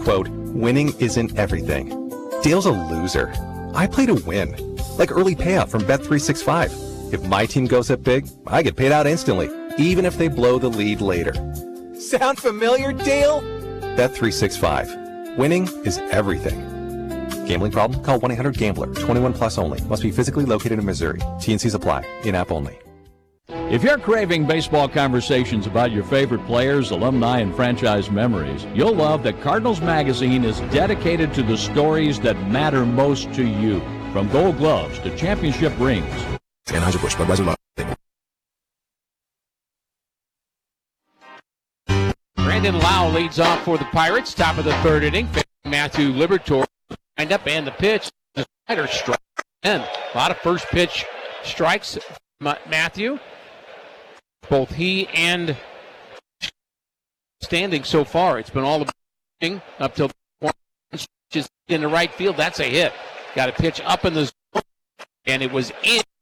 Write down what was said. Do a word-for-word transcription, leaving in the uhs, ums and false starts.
quote, winning isn't everything. Dale's a loser. I play to win. Like early payout from Bet three sixty-five. If my team goes up big, I get paid out instantly, even if they blow the lead later. Sound familiar, Dale? Bet three sixty-five. Winning is everything. Gambling problem? Call one eight hundred gambler. twenty-one plus only. Must be physically located in Missouri. T N Cs apply. In-app only. If you're craving baseball conversations about your favorite players, alumni, and franchise memories, you'll love that Cardinals Magazine is dedicated to the stories that matter most to you. From gold gloves to championship rings. Anheuser-Busch, Budweiser, Brandon Lau leads off for the Pirates. Top of the third inning. Matthew Liberatore lined up, and the pitch. The slider strike. And a lot of first pitch strikes. Matthew. Both he and standing so far. It's been all about up till just in the right field. That's a hit. Got a pitch up in the zone, and it was in.